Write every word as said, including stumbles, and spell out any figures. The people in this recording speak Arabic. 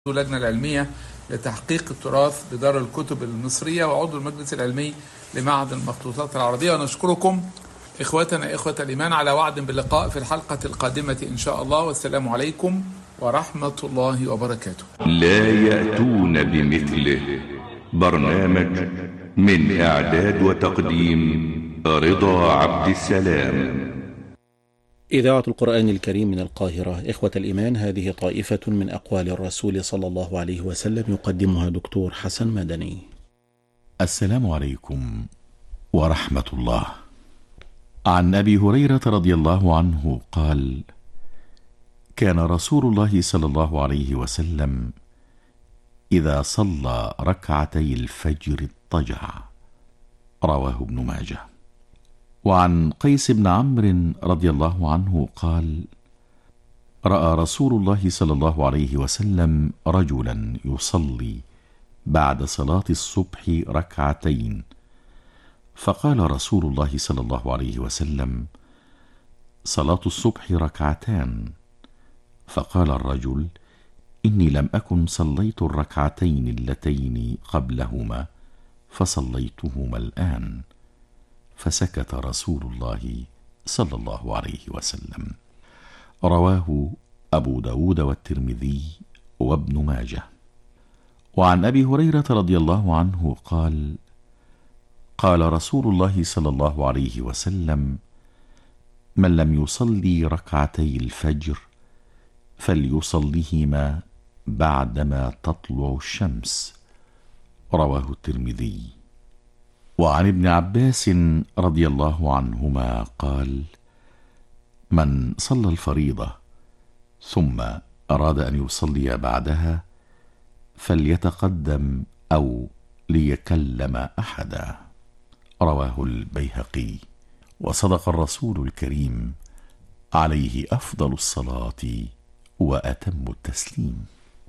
اللجنة العلمية لتحقيق التراث بدار الكتب المصرية وعضو المجلس العلمي لمعهد المخطوطات العربية. ونشكركم إخوتنا إخوة الإيمان على وعد باللقاء في الحلقة القادمة إن شاء الله، والسلام عليكم ورحمة الله وبركاته. لا يأتون بمثله. برنامج من إعداد وتقديم رضا عبد السلام. إذاعة القرآن الكريم من القاهرة. إخوة الإيمان، هذه طائفة من أقوال الرسول صلى الله عليه وسلم يقدمها دكتور حسن مدني. السلام عليكم ورحمة الله. عن أبي هريرة رضي الله عنه قال: كان رسول الله صلى الله عليه وسلم إذا صلى ركعتي الفجر اضطجع. رواه ابن ماجه. وعن قيس بن عمرو رضي الله عنه قال: رأى رسول الله صلى الله عليه وسلم رجلا يصلي بعد صلاة الصبح ركعتين، فقال رسول الله صلى الله عليه وسلم: صلاة الصبح ركعتان. فقال الرجل: إني لم أكن صليت الركعتين اللتين قبلهما فصليتهما الآن. فسكت رسول الله صلى الله عليه وسلم. رواه أبو داود والترمذي وابن ماجه. وعن أبي هريرة رضي الله عنه قال: قال رسول الله صلى الله عليه وسلم: من لم يصلي ركعتي الفجر فليصليهما بعدما تطلع الشمس. رواه الترمذي. وعن ابن عباس رضي الله عنهما قال: من صلى الفريضة ثم أراد أن يصلي بعدها فليتقدم أو ليكلم أحدا. رواه البيهقي. وصدق الرسول الكريم عليه أفضل الصلاة وأتم التسليم.